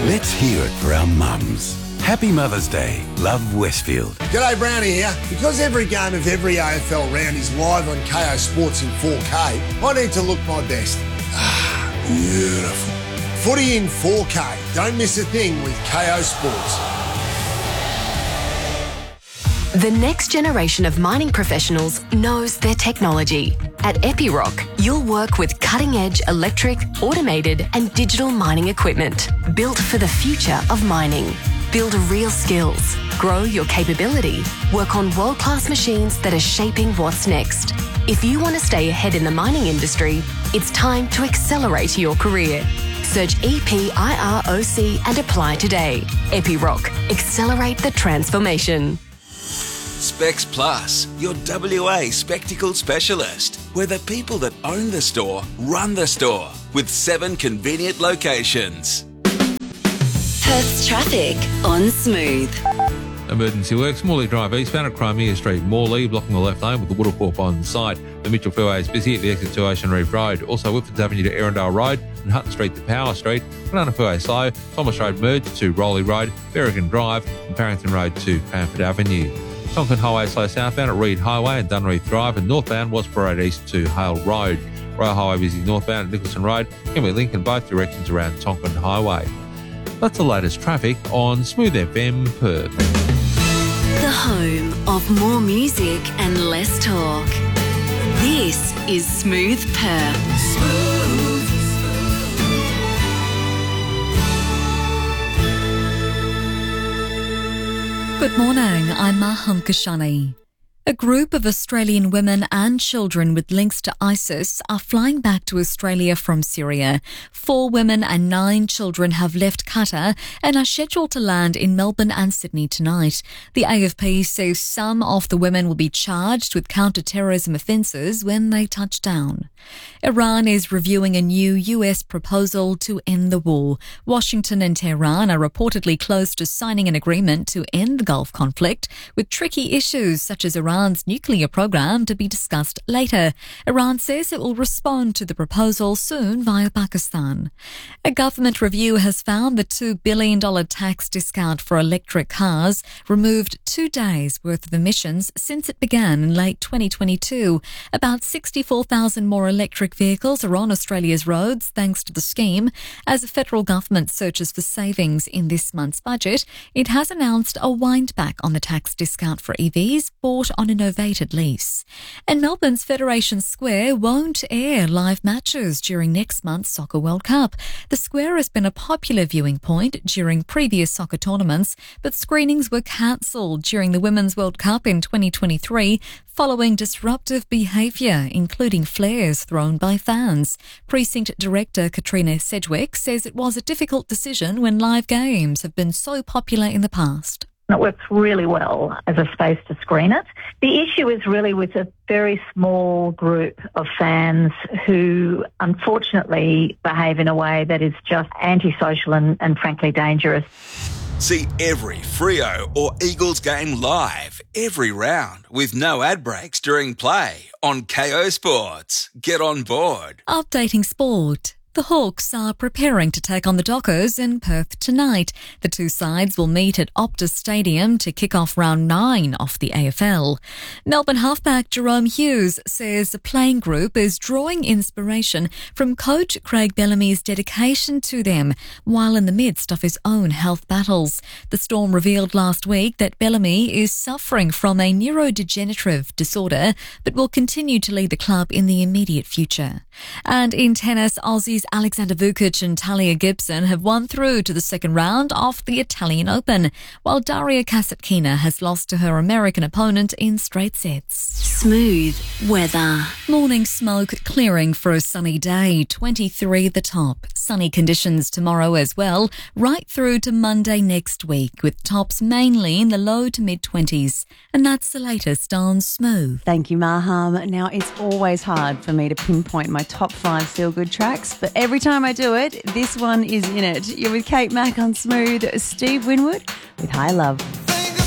Let's hear it for our mums. Happy Mother's Day. Love, Westfield. G'day, Brownie here. Because every game of every AFL round is live on KO Sports in 4K, I need to look my best. Beautiful. Footy in 4K. Don't miss a thing with KO Sports. The next generation of mining professionals knows their technology. At Epiroc, you'll work with cutting-edge electric, automated and digital mining equipment built for the future of mining. Build real skills, grow your capability, work on world-class machines that are shaping what's next. If you want to stay ahead in the mining industry, it's time to accelerate your career. Search EPIROC and apply today. Epiroc. Accelerate the transformation. Specs Plus, your WA spectacle specialist. We're the people that own the store, run the store, with 7 convenient locations. Perth's traffic on Smooth. Emergency works, Morley Drive eastbound at Crimea Street, Morley, blocking the left lane with the Woodall on site. The Mitchell Freeway is busy at the exit to Ocean Reef Road. Also, Whitfords Avenue to Erindale Road and Hutton Street to Power Street. Banana Freeway slow, Thomas Road merged to Rowley Road, Berrigan Drive and Parrington Road to Cranford Avenue. Tonkin Highway slow southbound at Reed Highway and Dunreath Drive, and northbound Wasper Road east to Hale Road. Royal Highway busy northbound at Nicholson Road, Kimberley Link in both directions around Tonkin Highway. That's the latest traffic on Smooth FM Perth. The home of more music and less talk. This is Smooth Perth. Good morning, I'm Maham Kashani. A group of Australian women and children with links to ISIS are flying back to Australia from Syria. 4 women and 9 children have left Qatar and are scheduled to land in Melbourne and Sydney tonight. The AFP says some of the women will be charged with counter-terrorism offences when they touch down. Iran is reviewing a new US proposal to end the war. Washington and Tehran are reportedly close to signing an agreement to end the Gulf conflict, with tricky issues such as Iran's nuclear program to be discussed later. Iran says it will respond to the proposal soon via Pakistan. A government review has found the $2 billion tax discount for electric cars removed 2 days' worth of emissions since it began in late 2022. About 64,000 more electric vehicles are on Australia's roads thanks to the scheme. As the federal government searches for savings in this month's budget, it has announced a windback on the tax discount for EVs bought on a novated lease. And Melbourne's Federation Square won't air live matches during next month's Soccer World Cup. The square has been a popular viewing point during previous soccer tournaments, but screenings were cancelled during the Women's World Cup in 2023 following disruptive behaviour, including flares thrown by fans. Precinct Director Katrina Sedgwick says it was a difficult decision when live games have been so popular in the past. It works really well as a space to screen it. The issue is really with a very small group of fans who unfortunately behave in a way that is just antisocial and frankly dangerous. See every Freo or Eagles game live, every round, with no ad breaks during play on KO Sports. Get on board. Updating sport. The Hawks are preparing to take on the Dockers in Perth tonight. The two sides will meet at Optus Stadium to kick off round 9 of the AFL. Melbourne halfback Jerome Hughes says the playing group is drawing inspiration from coach Craig Bellamy's dedication to them while in the midst of his own health battles. The Storm revealed last week that Bellamy is suffering from a neurodegenerative disorder but will continue to lead the club in the immediate future. And in tennis, Aussies Alexander Vukic and Talia Gibson have won through to the second round of the Italian Open, while Daria Kasatkina has lost to her American opponent in straight sets. Smooth weather. Morning smoke clearing for a sunny day, 23 the top. Sunny conditions tomorrow as well, right through to Monday next week, with tops mainly in the low to mid-20s. And that's the latest on Smooth. Thank you, Maham. Now, it's always hard for me to pinpoint my top 5 feel-good tracks, but every time I do it, this one is in it. You're with Kate Mack on Smooth. Steve Winwood with High Love.